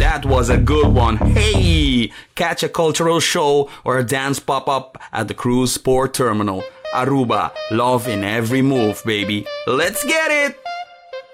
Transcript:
that was a good one. Hey! Catch a cultural show or a dance pop-up at the Cruise Port Terminal. Aruba, love in every move, baby. Let's get it!